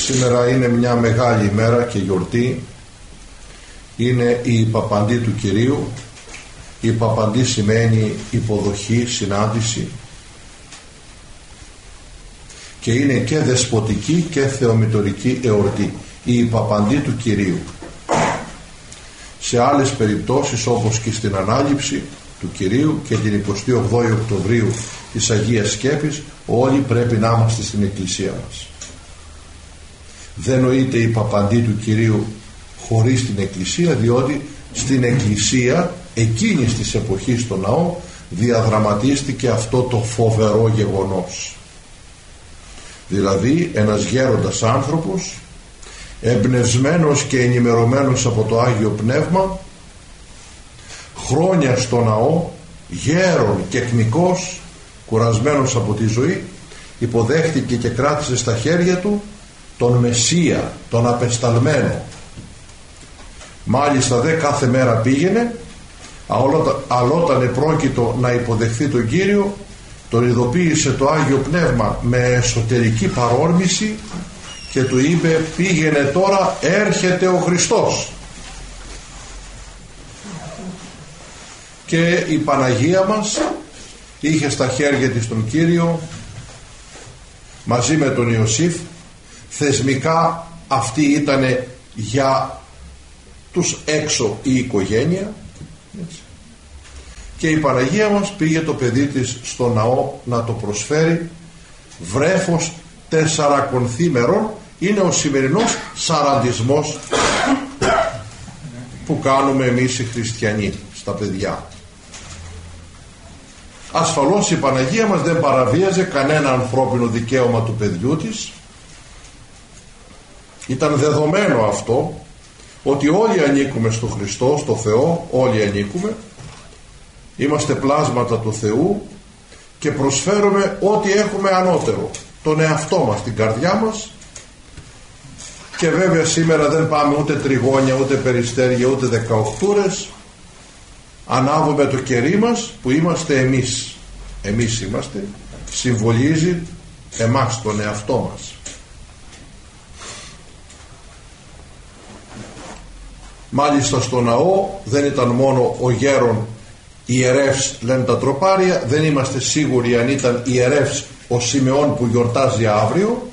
Σήμερα είναι μια μεγάλη ημέρα και γιορτή. Είναι η Παπαντή του Κυρίου. Η Παπαντή σημαίνει υποδοχή, συνάντηση, και είναι και δεσποτική και θεομητορική εορτή, η Παπαντή του Κυρίου. Σε άλλες περιπτώσεις, όπως και στην Ανάληψη του Κυρίου και την 28η Οκτωβρίου της Αγίας Σκέπης, όλοι πρέπει να είμαστε στην Εκκλησία μας. Δεν νοείται η Παπαντή του Κυρίου χωρίς την Εκκλησία, διότι στην Εκκλησία εκείνης της εποχής στο ναό διαδραματίστηκε αυτό το φοβερό γεγονός. Δηλαδή ένας γέροντας άνθρωπος, εμπνευσμένος και ενημερωμένος από το Άγιο Πνεύμα, χρόνια στο ναό, γέρον και κνικός, κουρασμένος από τη ζωή, υποδέχτηκε και κράτησε στα χέρια του τον Μεσσία, τον απεσταλμένο. Μάλιστα δε κάθε μέρα πήγαινε, αλλά όταν επρόκειτο να υποδεχθεί τον Κύριο, τον ειδοποίησε το Άγιο Πνεύμα με εσωτερική παρόρμηση και του είπε: πήγαινε τώρα, έρχεται ο Χριστός. Και η Παναγία μας είχε στα χέρια της τον Κύριο μαζί με τον Ιωσήφ. Θεσμικά αυτή ήταν για τους έξω η οικογένεια, έτσι. Και η Παναγία μας πήγε το παιδί της στο ναό να το προσφέρει. Βρέφος 4 ημερών είναι ο σημερινός σαραντισμός που κάνουμε εμείς οι χριστιανοί στα παιδιά. Ασφαλώς η Παναγία μας δεν παραβίαζε κανένα ανθρώπινο δικαίωμα του παιδιού της. Ήταν δεδομένο αυτό, ότι όλοι ανήκουμε στο Χριστό, στο Θεό, όλοι ανήκουμε, είμαστε πλάσματα του Θεού και προσφέρουμε ό,τι έχουμε ανώτερο, τον εαυτό μας, την καρδιά μας. Και βέβαια σήμερα δεν πάμε ούτε τριγώνια, ούτε περιστέρια, ούτε 18ουρες. Ανάβουμε το κερί μας που είμαστε εμείς. Εμείς είμαστε, συμβολίζει εμάς, τον εαυτό μας. Μάλιστα στο ναό δεν ήταν μόνο ο γέρον ιερεύς, λένε τα τροπάρια, δεν είμαστε σίγουροι αν ήταν ιερεύς ο Σιμεών που γιορτάζει αύριο.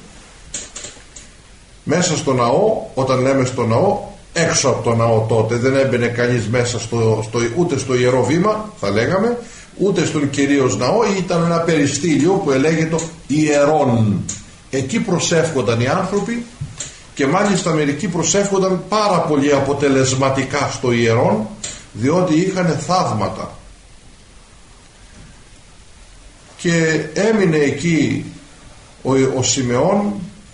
Μέσα στο ναό, όταν λέμε στο ναό, έξω από το ναό τότε δεν έμπαινε κανείς μέσα ούτε στο ιερό βήμα, θα λέγαμε, ούτε στον κυρίως ναό. Ήταν ένα περιστήλιο που ελέγεται ιερών. Εκεί προσεύχονταν οι άνθρωποι, και μάλιστα μερικοί προσεύχονταν πάρα πολύ αποτελεσματικά στο ιερόν, διότι είχαν θαύματα. Και έμεινε εκεί ο Σιμεών,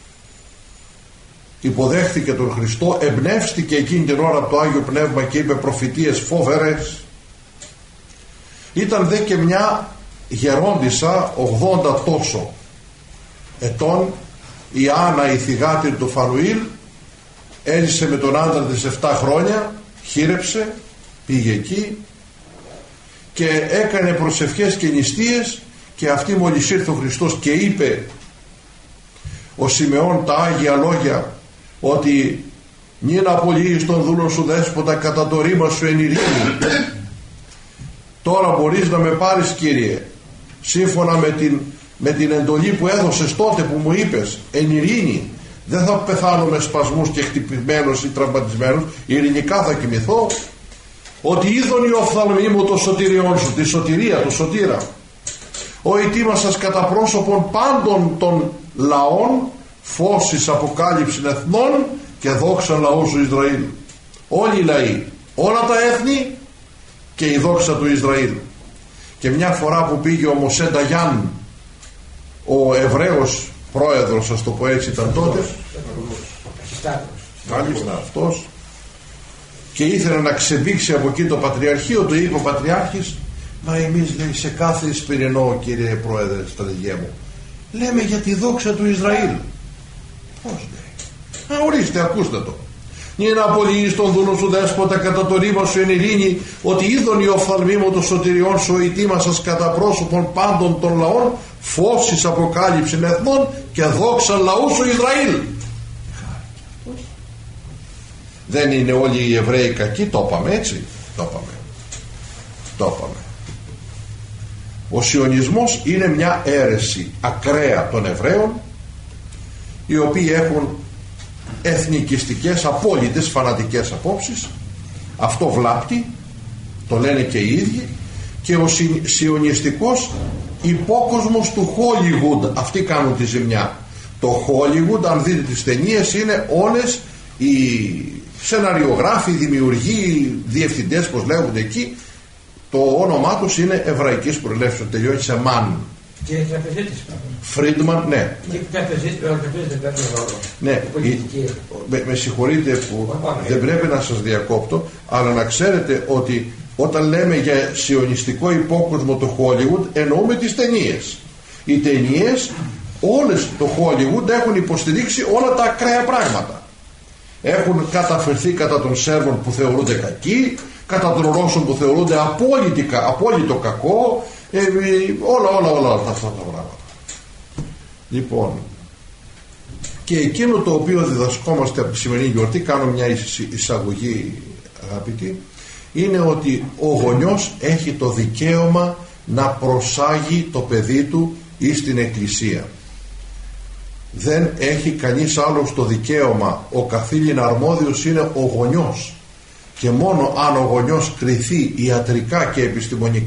υποδέχθηκε τον Χριστό, εμπνεύστηκε εκείνη την ώρα από το Άγιο Πνεύμα και είπε προφητείες φοβερές. Ήταν δε και μια γερόντισσα 80 τόσο ετών, η Άννα, η θυγάτηρη του Φανουήλ, έζησε με τον άντρα της 7 χρόνια, χείρεψε, πήγε εκεί και έκανε προσευχές και νηστείες. Και αυτή μόλις ήρθε ο Χριστός και είπε ο Σιμεών τα Άγια λόγια, ότι νυν απολύεις τον δούλον σου δέσποτα κατά το ρήμα σου εν ειρήνη. Τώρα μπορείς να με πάρεις, Κύριε, σύμφωνα με την εντολή που έδωσες τότε, που μου είπες, εν ειρήνη. Δεν θα πεθάνω με σπασμούς και χτυπημένος ή τραυματισμένος, ειρηνικά θα κοιμηθώ. Ότι είδον η οφθαλμή μου το σωτήριόν σου, τη σωτηρία, το σωτήρα. Ο ετοίμασας κατά πρόσωπον πάντων των λαών, φως εις αποκάλυψην εθνών και δόξα λαού σου Ισραήλ. Όλοι οι λαοί, όλα τα έθνη και η δόξα του Ισραήλ. Και μια φορά που πήγε ο Μωσέ Νταγιάν, ο Εβραίος πρόεδρος, ας το πω έτσι ήταν τότε, μάλιστα αυτός, και ήθελε να ξεμπήξει από εκεί το Πατριαρχείο, το είπε ο Πατριάρχης: μα εμείς, λέει, σε κάθε Ισπυρινό, κύριε Πρόεδρε, στρατηγέ μου, λέμε για τη δόξα του Ισραήλ. Πώς, λέει? Ορίστε, ακούστε το. Νυν απολύεις τον δούλο σου δέσποτα κατά το ρήμα σου εν ειρήνη, ότι είδον η οφθαλμή μου το σωτηριών σου, ετοίμασας κατά πρόσωπον πάντων των λαών, φως εις αποκάλυψην εθνών και δόξα λαού σου Ισραήλ. Δεν είναι όλοι οι Εβραίοι κακοί, το είπαμε έτσι, το είπαμε. Ο σιωνισμός είναι μια αίρεση ακραία των Εβραίων, οι οποίοι έχουν εθνικιστικές, απόλυτες, φανατικές απόψεις. Αυτό βλάπτει, το λένε και οι ίδιοι. Και ο σιωνιστικός υπόκοσμος του Hollywood, αυτοί κάνουν τη ζημιά. Το Hollywood, αν δείτε τις ταινίες, είναι όλες οι σεναριογράφοι, οι δημιουργοί, διευθυντές, πως λέγονται εκεί, το όνομά τους είναι εβραϊκής προελεύσεως, τελειώνει σε μαν. Και τραπεζίτης. Φρίντμαν, ναι. Και τραπεζίτης δεν παίρνει ρόλο. Ναι, με συγχωρείτε που δεν πρέπει να σας διακόπτω, αλλά να ξέρετε ότι όταν λέμε για σιωνιστικό υπόκοσμο του Hollywood, εννοούμε τις ταινίες. Οι ταινίες, όλες το Hollywood έχουν υποστηρίξει όλα τα ακραία πράγματα. Έχουν καταφερθεί κατά των Σέρβων που θεωρούνται κακοί, κατά των Ρώσων που θεωρούνται απόλυτο κακό, όλα αυτά τα πράγματα. Λοιπόν, και εκείνο το οποίο διδασκόμαστε από τη σημερινή γιορτή, κάνω μια εισαγωγή αγαπητοί, είναι ότι ο γονιός έχει το δικαίωμα να προσάγει το παιδί του εις την εκκλησία. Δεν έχει κανείς άλλος το δικαίωμα. Ο καθήλυν αρμόδιος είναι ο γονιός, και μόνο αν ο γονιός κριθεί ιατρικά και επιστημονικά